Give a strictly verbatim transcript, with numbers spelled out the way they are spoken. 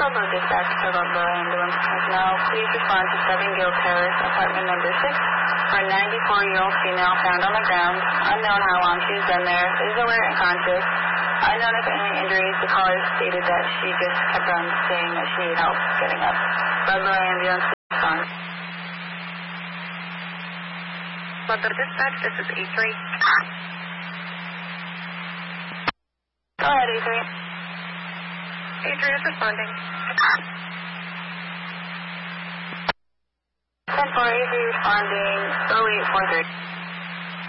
Bravo dispatch to Ludlow ambulance personnel. Please respond to seven Gill Terrace, apartment number six, for a ninety-four-year-old female found on the ground. Unknown how long she's been there. Is aware and conscious. Unknown if any injuries. The caller stated that she just kept on saying that she needed help getting up. Ludlow ambulance response. Ludlow dispatch, this is A three. Go ahead, A three. A three is responding. ten four, A three responding, oh eight four three.